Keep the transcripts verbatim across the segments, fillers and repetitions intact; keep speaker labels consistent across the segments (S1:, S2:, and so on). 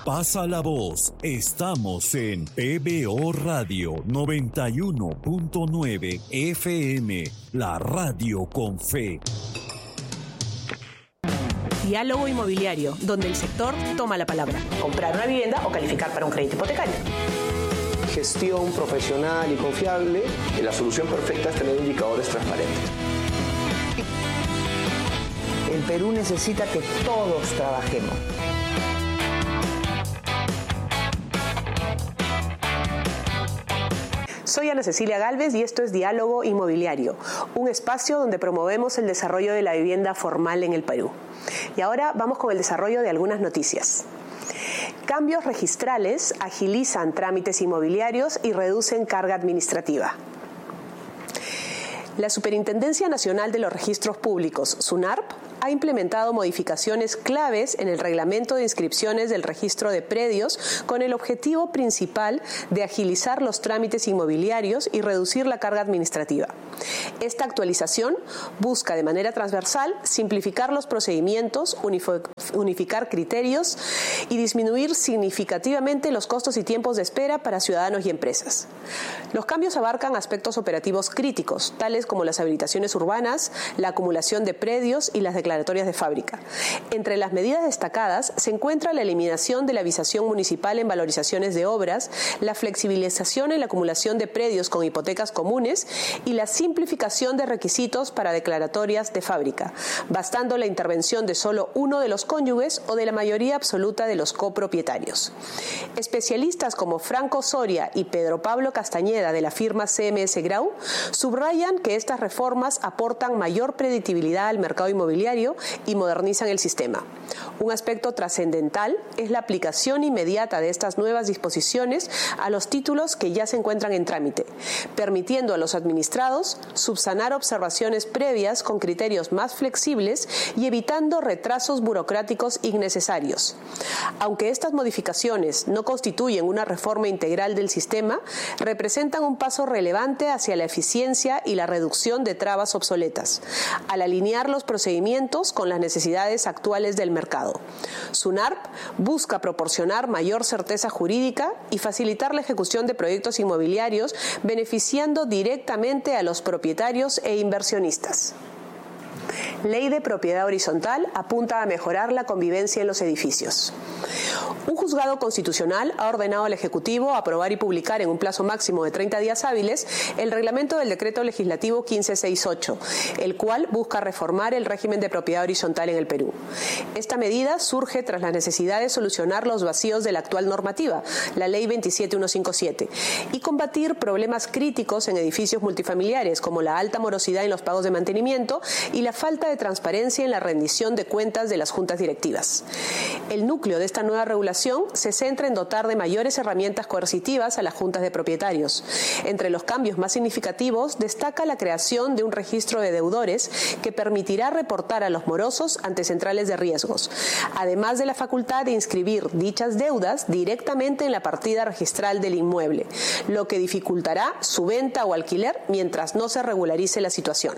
S1: Pasa la voz. Estamos en P B O Radio noventa y uno punto nueve F M, la radio con fe.
S2: Diálogo inmobiliario, donde el sector toma la palabra.
S3: Comprar una vivienda o calificar para un crédito hipotecario.
S4: Gestión profesional y confiable.
S5: Y la solución perfecta es tener indicadores transparentes.
S6: El Perú necesita que todos trabajemos.
S3: Soy Ana Cecilia Gálvez y esto es Diálogo Inmobiliario, un espacio donde promovemos el desarrollo de la vivienda formal en el Perú. Y ahora vamos con el desarrollo de algunas noticias. Cambios registrales agilizan trámites inmobiliarios y reducen carga administrativa. La Superintendencia Nacional de los Registros Públicos, SUNARP, ha implementado modificaciones claves en el reglamento de inscripciones del registro de predios con el objetivo principal de agilizar los trámites inmobiliarios y reducir la carga administrativa. Esta actualización busca de manera transversal simplificar los procedimientos, unificar criterios y disminuir significativamente los costos y tiempos de espera para ciudadanos y empresas. Los cambios abarcan aspectos operativos críticos, tales como las habilitaciones urbanas, la acumulación de predios y las declaratorias de fábrica. Entre las medidas destacadas se encuentra la eliminación de la visación municipal en valorizaciones de obras, la flexibilización en la acumulación de predios con hipotecas comunes y la simplificación de requisitos para declaratorias de fábrica, bastando la intervención de solo uno de los cónyuges o de la mayoría absoluta de los copropietarios. Especialistas como Franco Soria y Pedro Pablo Castañeda de la firma C M S Grau subrayan que estas reformas aportan mayor predictibilidad al mercado inmobiliario y modernizan el sistema. Un aspecto trascendental es la aplicación inmediata de estas nuevas disposiciones a los títulos que ya se encuentran en trámite, permitiendo a los administrados subsanar observaciones previas con criterios más flexibles y evitando retrasos burocráticos innecesarios. Aunque estas modificaciones no constituyen una reforma integral del sistema, representan un paso relevante hacia la eficiencia y la reducción de trabas obsoletas, al alinear los procedimientos con las necesidades actuales del mercado. SUNARP busca proporcionar mayor certeza jurídica y facilitar la ejecución de proyectos inmobiliarios, beneficiando directamente a los propietarios e inversionistas. Ley de propiedad horizontal apunta a mejorar la convivencia en los edificios. Un juzgado constitucional ha ordenado al Ejecutivo aprobar y publicar en un plazo máximo de treinta días hábiles el reglamento del Decreto Legislativo quince sesenta y ocho, el cual busca reformar el régimen de propiedad horizontal en el Perú. Esta medida surge tras la necesidad de solucionar los vacíos de la actual normativa, la Ley veintisiete mil ciento cincuenta y siete, y combatir problemas críticos en edificios multifamiliares como la alta morosidad en los pagos de mantenimiento y la falta de transparencia en la rendición de cuentas de las juntas directivas. El núcleo de esta nueva regulación se centra en dotar de mayores herramientas coercitivas a las juntas de propietarios. Entre los cambios más significativos destaca la creación de un registro de deudores que permitirá reportar a los morosos ante centrales de riesgos, además de la facultad de inscribir dichas deudas directamente en la partida registral del inmueble, lo que dificultará su venta o alquiler mientras no se regularice la situación.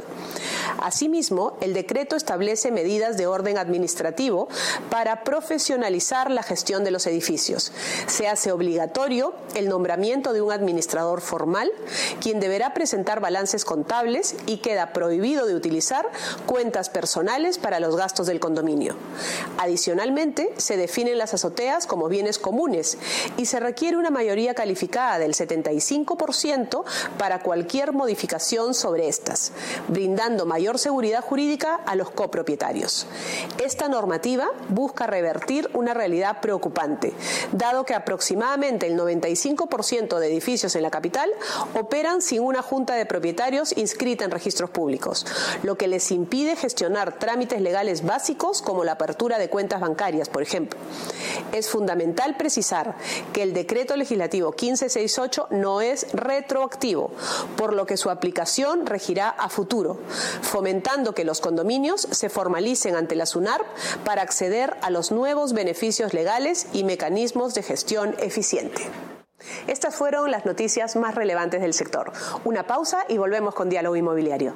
S3: Asimismo, el decreto establece medidas de orden administrativo para profesionalizar la gestión de los edificios. Se hace obligatorio el nombramiento de un administrador formal, quien deberá presentar balances contables, y queda prohibido de utilizar cuentas personales para los gastos del condominio. Adicionalmente, se definen las azoteas como bienes comunes y se requiere una mayoría calificada del setenta y cinco por ciento para cualquier modificación sobre estas, brindando mayor seguridad jurídica a los copropietarios. Esta normativa busca revertir una realidad preocupante, dado que aproximadamente el noventa y cinco por ciento de edificios en la capital operan sin una junta de propietarios inscrita en registros públicos, lo que les impide gestionar trámites legales básicos como la apertura de cuentas bancarias, por ejemplo. Es fundamental precisar que el Decreto Legislativo quince sesenta y ocho no es retroactivo, por lo que su aplicación regirá a futuro, fomentando que los condominios se formalicen ante la SUNARP para acceder a los nuevos beneficios legales y mecanismos de gestión eficiente. Estas fueron las noticias más relevantes del sector. Una pausa y volvemos con Diálogo Inmobiliario.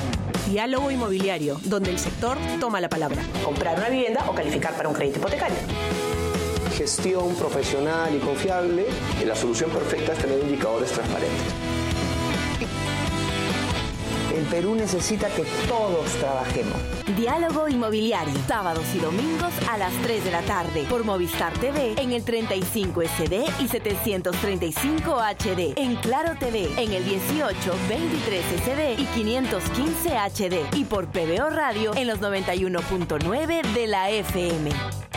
S2: Diálogo Inmobiliario, donde el sector toma la palabra.
S3: Comprar una vivienda o calificar para un crédito hipotecario.
S4: gestión profesional y confiable.
S5: La solución perfecta es tener indicadores transparentes.
S6: El Perú necesita que todos trabajemos.
S7: Diálogo Inmobiliario, sábados y domingos a las tres de la tarde por Movistar T V en el treinta y cinco S D y setecientos treinta y cinco H D, en Claro T V en el dieciocho, veintitrés S D y quinientos quince H D y por P B O Radio en los noventa y uno punto nueve de la F M.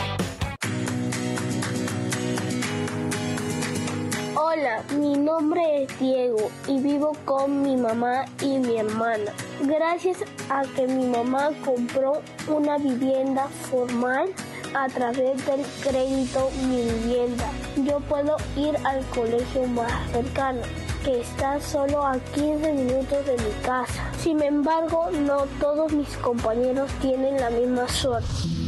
S8: Hola, mi nombre es Diego y vivo con mi mamá y mi hermana. Gracias a que mi mamá compró una vivienda formal a través del crédito Mi Vivienda, yo puedo ir al colegio más cercano, que está solo a quince minutos de mi casa. Sin embargo, no todos mis compañeros tienen la misma suerte.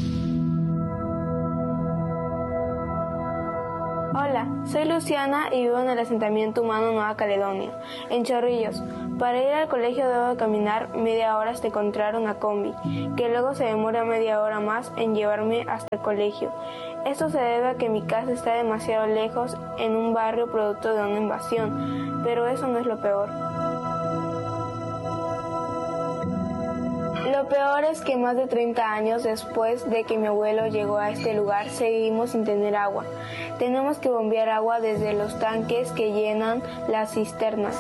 S9: Hola, soy Luciana y vivo en el asentamiento humano Nueva Caledonia, en Chorrillos. Para ir al colegio debo caminar media hora hasta encontrar una combi, que luego se demora media hora más en llevarme hasta el colegio. Esto se debe a que mi casa está demasiado lejos en un barrio producto de una invasión, pero eso no es lo peor. Lo peor es que más de treinta años después de que mi abuelo llegó a este lugar, seguimos sin tener agua. Tenemos que bombear agua desde los tanques que llenan las cisternas.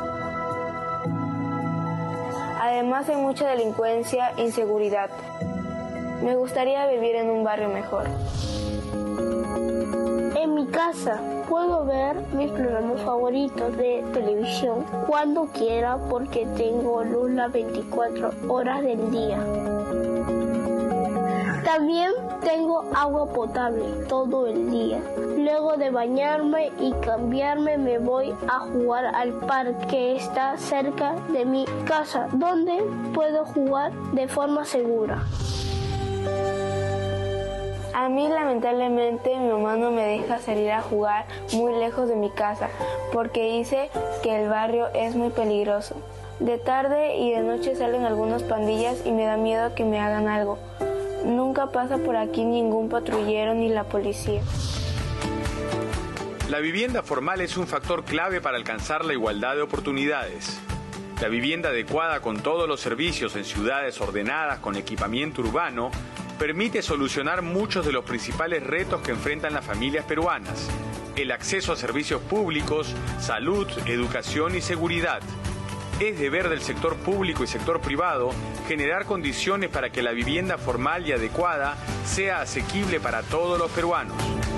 S9: Además hay mucha delincuencia e inseguridad. Me gustaría vivir en un barrio mejor.
S8: En mi casa puedo ver mis programas favoritos de televisión cuando quiera porque tengo luz las veinticuatro horas del día. También tengo agua potable todo el día. Luego de bañarme y cambiarme me voy a jugar al parque que está cerca de mi casa, donde puedo jugar de forma segura.
S9: A mí lamentablemente mi mamá no me deja salir a jugar muy lejos de mi casa porque dice que el barrio es muy peligroso. De tarde y de noche salen algunas pandillas y me da miedo que me hagan algo. Nunca pasa por aquí ningún patrullero ni la policía.
S10: La vivienda formal es un factor clave para alcanzar la igualdad de oportunidades. La vivienda adecuada con todos los servicios en ciudades ordenadas con equipamiento urbano permite solucionar muchos de los principales retos que enfrentan las familias peruanas: el acceso a servicios públicos, salud, educación y seguridad. Es deber del sector público y sector privado generar condiciones para que la vivienda formal y adecuada sea asequible para todos los peruanos.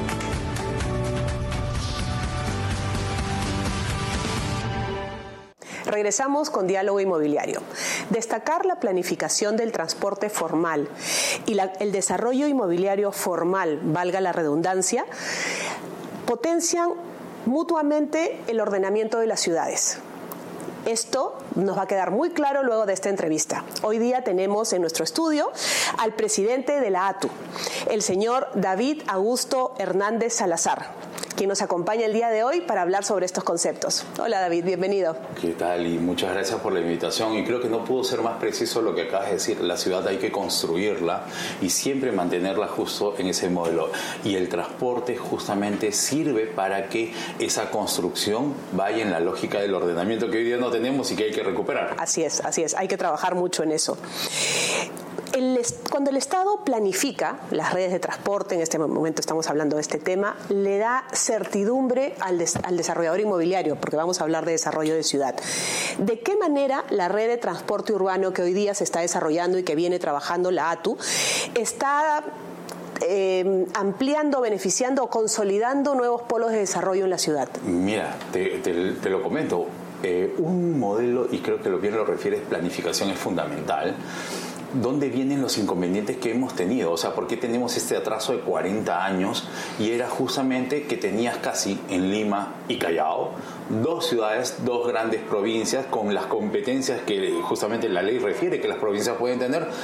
S3: Regresamos con Diálogo Inmobiliario. Destacar la planificación del transporte formal y la, el desarrollo inmobiliario formal, valga la redundancia, potencian mutuamente el ordenamiento de las ciudades. Esto nos va a quedar muy claro luego de esta entrevista. Hoy día tenemos en nuestro estudio al presidente de la A T U, el señor David Augusto Hernández Salazar, quien nos acompaña el día de hoy para hablar sobre estos conceptos. Hola David, bienvenido.
S11: ¿Qué tal? Y muchas gracias por la invitación. Y creo que no pudo ser más preciso lo que acabas de decir. La ciudad hay que construirla y siempre mantenerla justo en ese modelo. Y el transporte justamente sirve para que esa construcción vaya en la lógica del ordenamiento que hoy día no tenemos y que hay que recuperar.
S3: Así es, así es. Hay que trabajar mucho en eso. El, cuando el Estado planifica las redes de transporte, en este momento estamos hablando de este tema, le da certidumbre al, des, al desarrollador inmobiliario, porque vamos a hablar de desarrollo de ciudad. ¿De qué manera la red de transporte urbano que hoy día se está desarrollando y que viene trabajando la A T U está eh, ampliando, beneficiando o consolidando nuevos polos de desarrollo en la ciudad?
S11: Mira, te, te, te lo comento. Eh, un modelo, y creo que lo bien lo refieres, planificación es fundamental. ¿Dónde vienen los inconvenientes que hemos tenido? O sea, ¿por qué tenemos este atraso de cuarenta años? Y era justamente que tenías casi en Lima y Callao dos ciudades, dos grandes provincias con las competencias que justamente la ley refiere que las provincias pueden tener,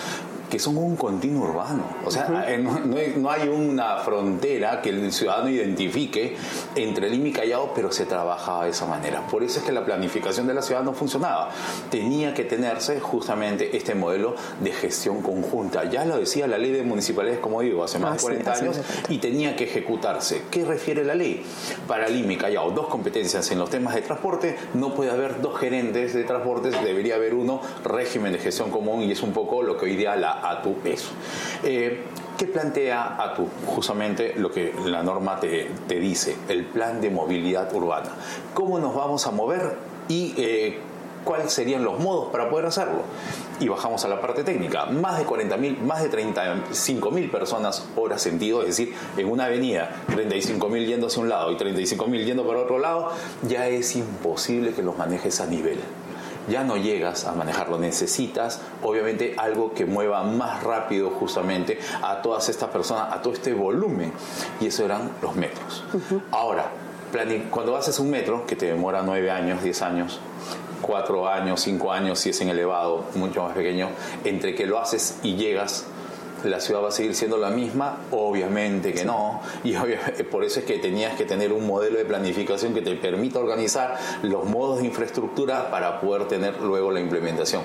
S11: que son un continuo urbano. O sea, uh-huh. no, no, hay, no hay una frontera que el ciudadano identifique entre Lima y Callao, pero se trabajaba de esa manera. Por eso es que la planificación de la ciudad no funcionaba. Tenía que tenerse justamente este modelo de gestión conjunta. Ya lo decía la ley de municipalidades, como digo, hace más ah, de cuarenta sí, años, y tenía que ejecutarse. ¿Qué refiere la ley? Para Lima y Callao, dos competencias en los temas de transporte, no puede haber dos gerentes de transportes, debería haber uno, régimen de gestión común, y es un poco lo que hoy día la A T U es. Eh, ¿Qué plantea A T U? Justamente lo que la norma te, te dice, el plan de movilidad urbana. ¿Cómo nos vamos a mover y eh, cuáles serían los modos para poder hacerlo? Y bajamos a la parte técnica. Más de cuarenta mil, más de treinta y cinco mil personas hora sentido, es decir, en una avenida, treinta y cinco mil yendo hacia un lado y treinta y cinco mil yendo para otro lado, ya es imposible que los manejes a nivel. Ya no llegas a manejarlo, necesitas obviamente algo que mueva más rápido justamente a todas estas personas, a todo este volumen, y eso eran los metros. Uh-huh. Ahora, cuando haces un metro, que te demora nueve años, diez años, cuatro años, cinco años, si es en elevado, mucho más pequeño, entre que lo haces y llegas, ¿la ciudad va a seguir siendo la misma? Obviamente que no, y obviamente, por eso es que tenías que tener un modelo de planificación que te permita organizar los modos de infraestructura para poder tener luego la implementación.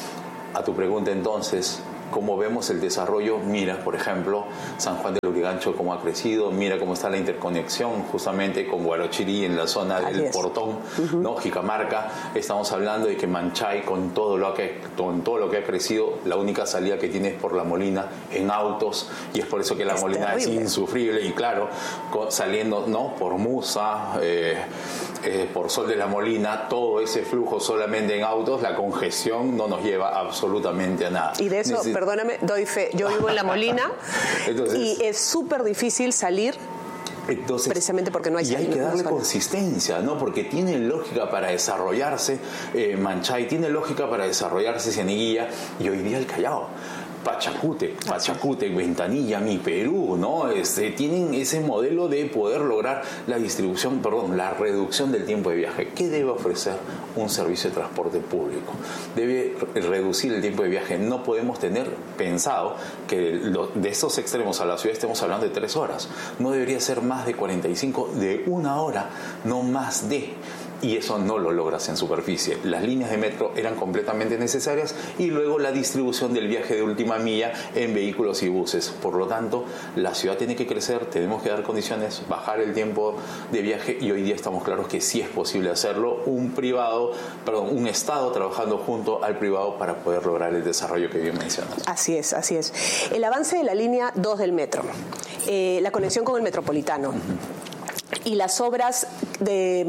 S11: A tu pregunta entonces, ¿cómo vemos el desarrollo? Mira, por ejemplo, San Juan de Lurigancho, cómo ha crecido, mira cómo está la interconexión justamente con Guarochirí en la zona del Portón, uh-huh. ¿no? Jicamarca. Estamos hablando de que Manchay, con todo lo que con todo lo que ha crecido, la única salida que tiene es por La Molina en autos, y es por eso que La es Molina terrible. Es insufrible, y claro, con, saliendo no por Musa, eh, eh, por Sol de La Molina, todo ese flujo solamente en autos, la congestión no nos lleva absolutamente a nada.
S3: Y de eso, Neces- perdóname, doy fe, yo vivo en La Molina. Entonces, y es súper difícil salir. Entonces, precisamente porque no hay.
S11: Y hay que darle consistencia, ¿no? Porque tiene lógica para desarrollarse eh, Manchay, tiene lógica para desarrollarse Cieneguilla, y hoy día el Callao. Pachacútec, Pachacútec, Ventanilla, Mi Perú, ¿no? Este, tienen ese modelo de poder lograr la distribución, perdón, la reducción del tiempo de viaje. ¿Qué debe ofrecer un servicio de transporte público? Debe reducir el tiempo de viaje. No podemos tener pensado que lo, de estos extremos a la ciudad estemos hablando de tres horas. No debería ser más de cuarenta y cinco, de una hora, no más de... Y eso no lo logras en superficie. Las líneas de metro eran completamente necesarias, y luego la distribución del viaje de última milla en vehículos y buses. Por lo tanto, la ciudad tiene que crecer, tenemos que dar condiciones, bajar el tiempo de viaje, y hoy día estamos claros que sí es posible hacerlo. Un privado, perdón, un Estado trabajando junto al privado para poder lograr el desarrollo que bien mencionas.
S3: Así es, así es. El avance de la línea dos del metro, eh, la conexión con el metropolitano. Uh-huh. Y las obras de,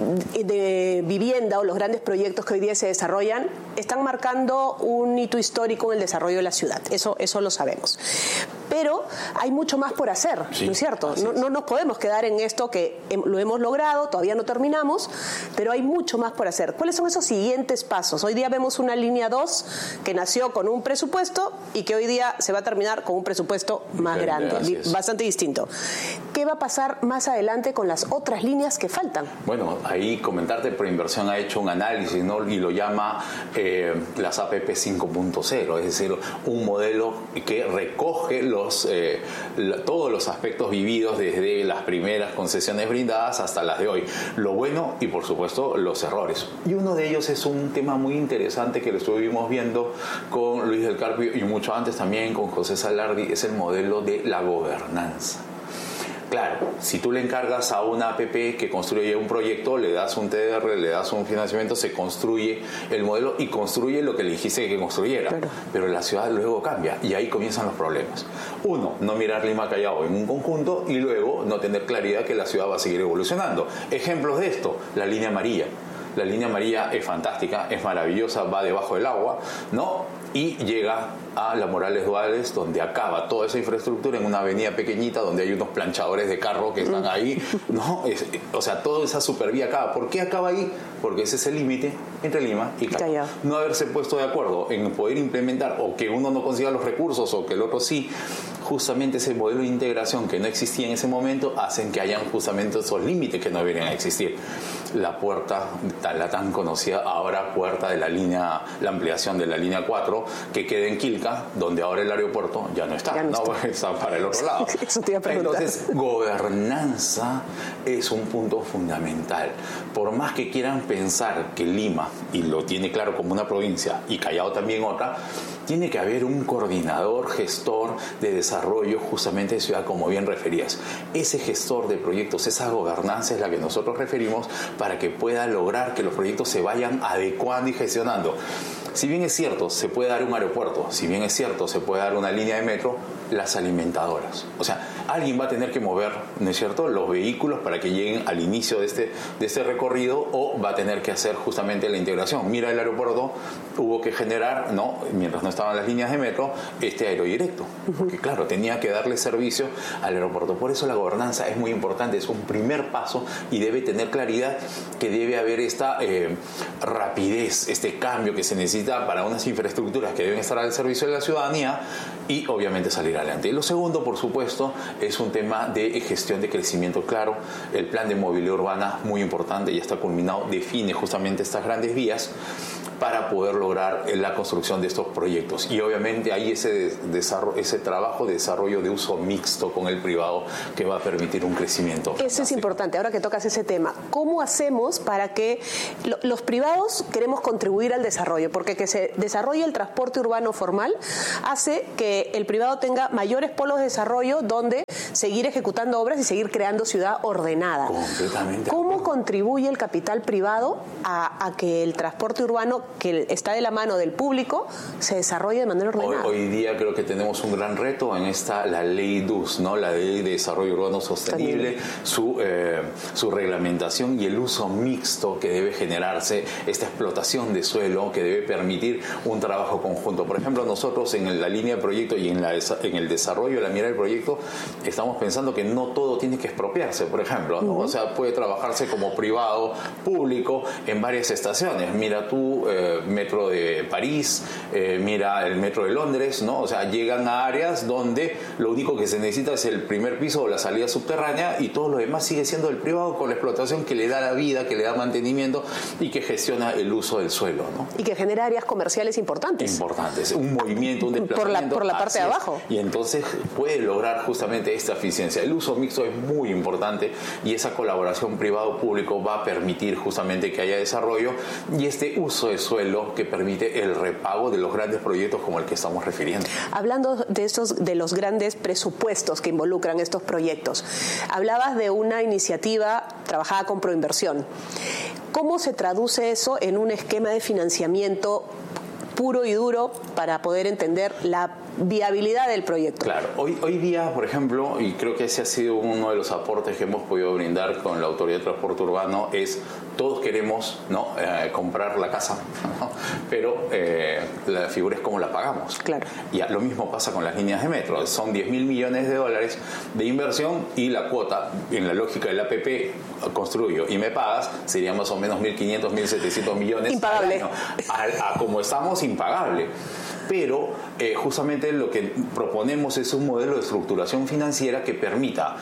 S3: de vivienda o los grandes proyectos que hoy día se desarrollan están marcando un hito histórico en el desarrollo de la ciudad. Eso, eso lo sabemos. Pero hay mucho más por hacer, sí, ¿no es cierto? No, no nos podemos quedar en esto que lo hemos logrado, todavía no terminamos, pero hay mucho más por hacer. ¿Cuáles son esos siguientes pasos? Hoy día vemos una línea dos que nació con un presupuesto y que hoy día se va a terminar con un presupuesto más sí, grande, bastante distinto. ¿Qué va a pasar más adelante con las otras líneas que faltan?
S11: Bueno, ahí Comentarte Proinversión ha hecho un análisis, ¿no? Y lo llama eh, las A P P cinco punto cero, es decir, un modelo que recoge los, eh, la, todos los aspectos vividos desde las primeras concesiones brindadas hasta las de hoy. Lo bueno y, por supuesto, los errores. Y uno de ellos es un tema muy interesante que lo estuvimos viendo con Luis del Carpio y mucho antes también con José Salardi, es el modelo de la gobernanza. Claro, si tú le encargas a una A P P que construye un proyecto, le das un T D R, le das un financiamiento, se construye el modelo y construye lo que le dijiste que construyera. Claro. Pero la ciudad luego cambia y ahí comienzan los problemas. Uno, no mirar Lima Callao en un conjunto, y luego no tener claridad que la ciudad va a seguir evolucionando. Ejemplos de esto, la línea amarilla. La línea amarilla es fantástica, es maravillosa, va debajo del agua, ¿no? Y llega a la Morales Duales, donde acaba toda esa infraestructura en una avenida pequeñita donde hay unos planchadores de carro que están ahí, ¿no? Es, o sea, toda esa supervía acaba. ¿Por qué acaba ahí? Porque ese es el límite entre Lima y Callao. No haberse puesto de acuerdo en poder implementar, o que uno no consiga los recursos o que el otro sí, justamente ese modelo de integración que no existía en ese momento hacen que hayan justamente esos límites que no deberían existir. La puerta, la tan conocida ahora puerta de la línea, la ampliación de la línea cuatro, que queda en Quilca, donde ahora el aeropuerto ya no está, ya no, no está. está para el otro lado.
S3: Eso te iba a preguntar.
S11: Entonces, gobernanza es un punto fundamental. Por más que quieran pensar que Lima, y lo tiene claro como una provincia, y Callao también otra, tiene que haber un coordinador, gestor de desarrollo justamente de ciudad, como bien referías. Ese gestor de proyectos, esa gobernanza es la que nosotros referimos para que pueda lograr que los proyectos se vayan adecuando y gestionando. Si bien es cierto, se puede dar un aeropuerto, si bien es cierto, se puede dar una línea de metro, las alimentadoras. O sea, alguien va a tener que mover, ¿no es cierto?, los vehículos para que lleguen al inicio de este, de este recorrido, o va a tener que hacer justamente la integración. Mira, el aeropuerto hubo que generar, ¿no?, mientras no estaban las líneas de metro, este aerodirecto. Porque claro, tenía que darle servicio al aeropuerto. Por eso la gobernanza es muy importante, es un primer paso y debe tener claridad que debe haber esta eh, rapidez, este cambio que se necesita para unas infraestructuras que deben estar al servicio de la ciudadanía y obviamente salir adelante. Y lo segundo, por supuesto, es un tema de gestión de crecimiento claro. El plan de movilidad urbana, muy importante, ya está culminado, define justamente estas grandes vías para poder lograr la construcción de estos proyectos. Y obviamente hay ese, desarrollo, ese trabajo de desarrollo de uso mixto con el privado que va a permitir un crecimiento.
S3: Eso es importante, ahora que tocas ese tema. ¿Cómo hacemos para que lo, los privados queremos contribuir al desarrollo? Porque que se desarrolle el transporte urbano formal hace que el privado tenga mayores polos de desarrollo donde seguir ejecutando obras y seguir creando ciudad ordenada.
S11: Completamente.
S3: ¿Cómo contribuye el capital privado a, a que el transporte urbano, que está de la mano del público, se desarrolle de manera ordenada?
S11: Hoy, hoy día creo que tenemos un gran reto en esta, la ley D U S, ¿no?, la Ley de Desarrollo Urbano Sostenible, su, eh, su reglamentación y el uso mixto que debe generarse, esta explotación de suelo que debe permitir un trabajo conjunto. Por ejemplo, nosotros en la línea de proyecto y en, la, en el desarrollo de la mira del proyecto estamos pensando que no todo tiene que expropiarse, por ejemplo, ¿no? Uh-huh. O sea, puede trabajarse como privado, público, en varias estaciones. Mira tú, eh, metro de París, eh, mira el metro de Londres, ¿no? O sea, llegan a áreas donde lo único que se necesita es el primer piso o la salida subterránea y todo lo demás sigue siendo el privado con la explotación que le da la vida, que le da mantenimiento y que gestiona el uso del suelo, ¿no?
S3: Y que genera áreas comerciales importantes.
S11: Importantes, un movimiento, un desplazamiento.
S3: Por la, por la parte de abajo.
S11: Y entonces puede lograr justamente esta eficiencia. El uso mixto es muy importante y esa colaboración privado-público va a permitir justamente que haya desarrollo y este uso de suelo que permite el repago de los grandes proyectos como el que estamos refiriendo.
S3: Hablando de estos, de los grandes presupuestos que involucran estos proyectos, hablabas de una iniciativa trabajada con Proinversión. ¿Cómo se traduce eso en un esquema de financiamiento puro y duro para poder entender la viabilidad del proyecto?
S11: Claro, hoy, hoy día, por ejemplo, y creo que ese ha sido uno de los aportes que hemos podido brindar con la Autoridad de Transporte Urbano, es todos queremos, ¿no?, eh, comprar la casa, ¿no?, pero eh, la figura es cómo la pagamos.
S3: Claro.
S11: Y lo mismo pasa con las líneas de metro. Son diez mil millones de dólares de inversión y la cuota, en la lógica del A P P, construyo y me pagas, sería más o menos mil quinientos, mil setecientos millones.
S3: Impagable.
S11: Al año. A, a como estamos, impagable. Pero eh, justamente lo que proponemos es un modelo de estructuración financiera que permita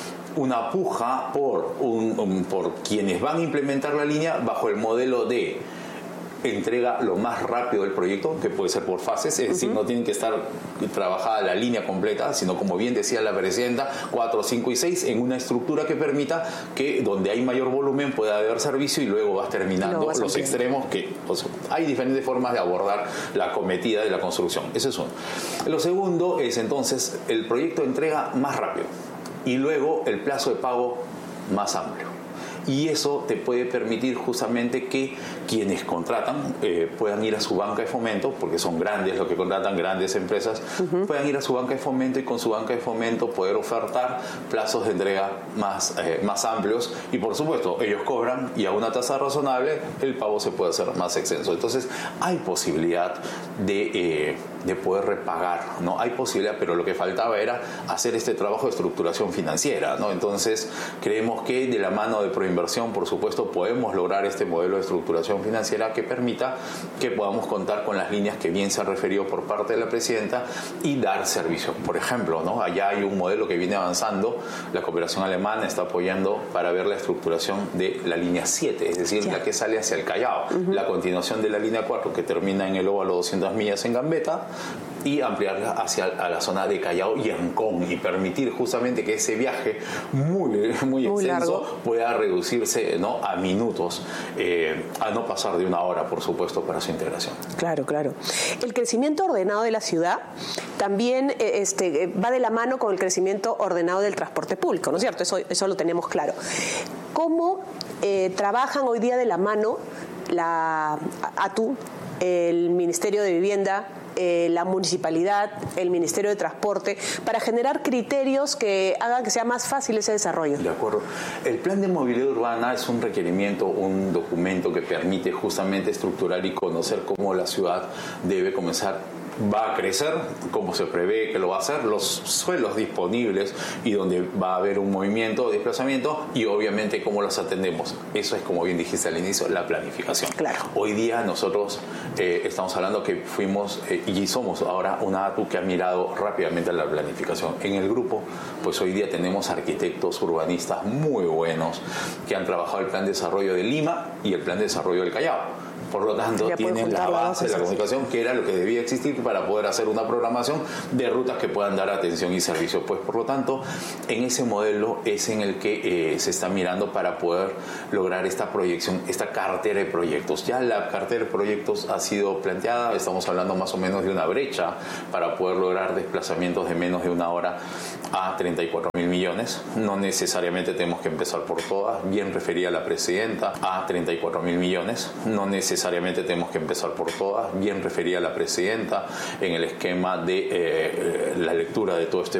S11: una puja por, un, un, por quienes van a implementar la línea bajo el modelo de entrega lo más rápido del proyecto, que puede ser por fases, es uh-huh. decir, no tienen que estar trabajada la línea completa, sino como bien decía la presidenta, cuatro, cinco y seis en una estructura que permita que donde hay mayor volumen pueda haber servicio y luego vas terminando no, vas los extremos, que o sea, hay diferentes formas de abordar la cometida de la construcción. Eso es uno. Lo segundo es entonces el proyecto de entrega más rápido y luego el plazo de pago más amplio. Y eso te puede permitir justamente que quienes contratan eh, puedan ir a su banca de fomento, porque son grandes los que contratan, grandes empresas, uh-huh. puedan ir a su banca de fomento y con su banca de fomento poder ofertar plazos de entrega más, eh, más amplios. Y por supuesto, ellos cobran y a una tasa razonable el pago se puede hacer más extenso. Entonces, hay posibilidad de, eh, de poder repagar, ¿no? Hay posibilidad, pero lo que faltaba era hacer este trabajo de estructuración financiera, ¿no? Entonces, creemos que de la mano de Proinversión, por supuesto, podemos lograr este modelo de estructuración financiera que permita que podamos contar con las líneas que bien se ha referido por parte de la presidenta y dar servicios. Por ejemplo, ¿no? Allá hay un modelo que viene avanzando, la cooperación alemana está apoyando para ver la estructuración de la línea siete, es decir, sí. la que sale hacia el Callao, uh-huh. la continuación de la línea cuatro que termina en el óvalo doscientas millas en Gambetta y ampliarla hacia a la zona de Callao y Ancón y permitir justamente que ese viaje muy, muy, muy extenso largo. pueda reducirse, ¿no? a minutos, eh, a no pasar de una hora, por supuesto, para su integración.
S3: Claro, claro. El crecimiento ordenado de la ciudad también eh, este, va de la mano con el crecimiento ordenado del transporte público, ¿no es cierto? Eso, eso lo tenemos claro. ¿Cómo eh, trabajan hoy día de la mano la ATU, el Ministerio de Vivienda, eh, la Municipalidad, el Ministerio de Transporte, para generar criterios que hagan que sea más fácil ese desarrollo?
S11: De acuerdo. El Plan de Movilidad Urbana es un requerimiento, un documento que permite justamente estructurar y conocer cómo la ciudad debe comenzar va a crecer, como se prevé que lo va a hacer, los suelos disponibles y donde va a haber un movimiento de desplazamiento y obviamente cómo los atendemos. Eso es, como bien dijiste al inicio, la planificación.
S3: Claro.
S11: Hoy día nosotros eh, estamos hablando que fuimos eh, y somos ahora una ATU que ha mirado rápidamente a la planificación. En el grupo, pues hoy día tenemos arquitectos urbanistas muy buenos que han trabajado el plan de desarrollo de Lima y el plan de desarrollo del Callao. Por lo tanto, tienen la base de la comunicación, que era lo que debía existir para poder hacer una programación de rutas que puedan dar atención y servicio. Pues, por lo tanto, en ese modelo es en el que eh, se está mirando para poder lograr esta proyección, esta cartera de proyectos. Ya la cartera de proyectos ha sido planteada, estamos hablando más o menos de una brecha para poder lograr desplazamientos de menos de una hora a treinta y cuatro mil millones. No necesariamente tenemos que empezar por todas, bien refería la presidenta a treinta y cuatro mil millones. No necesariamente necesariamente tenemos que empezar por todas, bien refería la presidenta en el esquema de eh, la lectura de todo este